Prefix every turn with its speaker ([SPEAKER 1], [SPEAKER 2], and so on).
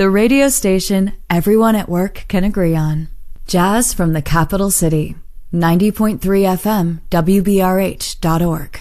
[SPEAKER 1] The radio station everyone at work can agree on. Jazz from the capital city. 90.3 FM, WBRH.org.